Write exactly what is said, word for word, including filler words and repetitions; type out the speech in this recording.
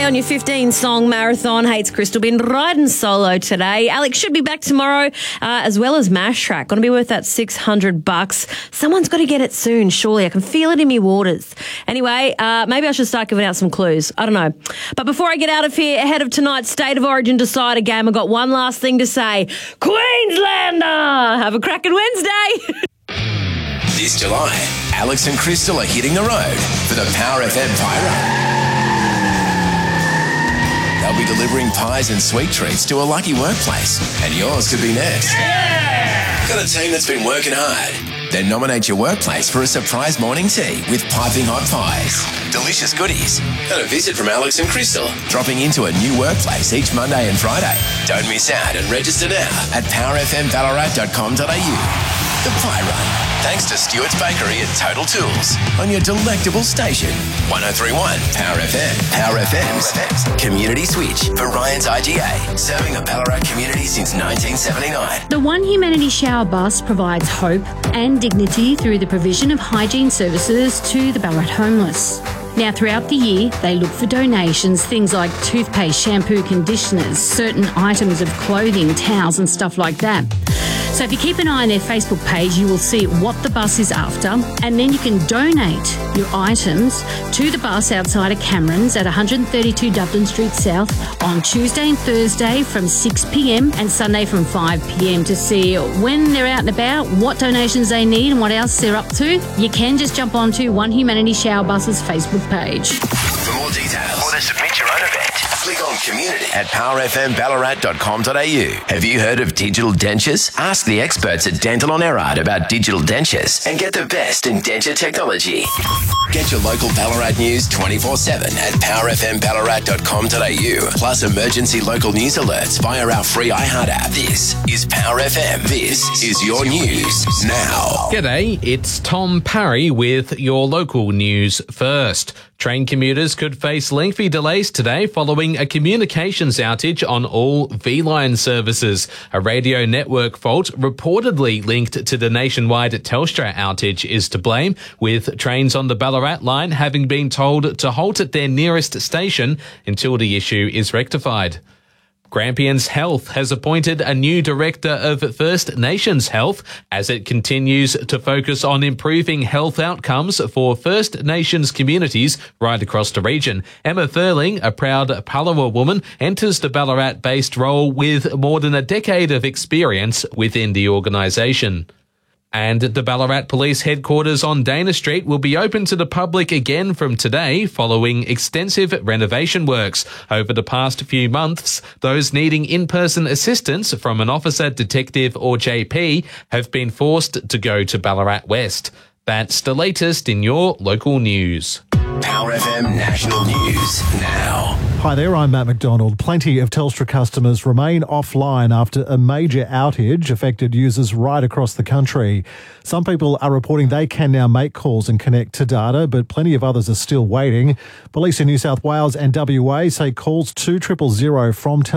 on your fifteen-song marathon. Hey, it's Crystal. Been riding solo today. Alex should be back tomorrow, uh, as well as Mash Track. Going to be worth that six hundred bucks. Someone's got to get it soon, surely. I can feel it in me waters. Anyway, uh, maybe I should start giving out some clues. I don't know. But before I get out of here, ahead of tonight's State of Origin Decider game, I've got one last thing to say. Queenslander! Have a cracking Wednesday! This July, Alex and Crystal are hitting the road for the Power F M Pie Run. They'll be delivering pies and sweet treats to a lucky workplace, and yours could be next. Yeah! Got a team that's been working hard? Then nominate your workplace for a surprise morning tea with piping hot pies, delicious goodies, and a visit from Alex and Crystal, dropping into a new workplace each Monday and Friday. Don't miss out and register now at power f m ballarat dot com dot a u. The Pie Run, thanks to Stewart's Bakery and Total Tools on your delectable station. one oh three point one Power F M. Power F M's Community Switch for Ryan's I G A, serving the Ballarat community since nineteen seventy-nine. The One Humanity Shower Bus provides hope and dignity through the provision of hygiene services to the Ballarat homeless. Now, throughout the year, they look for donations, things like toothpaste, shampoo, conditioners, certain items of clothing, towels and stuff like that. So if you keep an eye on their Facebook page, you will see what the bus is after, and then you can donate your items to the bus outside of Cameron's at one thirty-two Dublin Street South on Tuesday and Thursday from six p m and Sunday from five p m to see when they're out and about, what donations they need and what else they're up to. You can just jump onto One Humanity Shower Bus's Facebook page. For more details or to submit your own event, click on Community at power f m ballarat dot com dot a u. Have you heard of digital dentures? Ask the experts at Dental on Erard about digital dentures and get the best in denture technology. Get your local Ballarat news twenty-four seven at power f m ballarat dot com dot a u, plus emergency local news alerts via our free iHeart app. This is Power F M. This is your news now. G'day, it's Tom Parry with your local news first. Train commuters could face lengthy delays today following a communications outage on all V-Line services. A radio network fault reportedly linked to the nationwide Telstra outage is to blame, with trains on the Ballarat line having been told to halt at their nearest station until the issue is rectified. Grampians Health has appointed a new Director of First Nations Health as it continues to focus on improving health outcomes for First Nations communities right across the region. Emma Thurling, a proud Palawa woman, enters the Ballarat-based role with more than a decade of experience within the organisation. And the Ballarat Police Headquarters on Dana Street will be open to the public again from today following extensive renovation works. Over the past few months, those needing in-person assistance from an officer, detective or J P have been forced to go to Ballarat West. That's the latest in your local news. Power F M National News now. Hi there, I'm Matt McDonald. Plenty of Telstra customers remain offline after a major outage affected users right across the country. Some people are reporting they can now make calls and connect to data, but plenty of others are still waiting. Police in New South Wales and W A say calls to triple zero from Telstra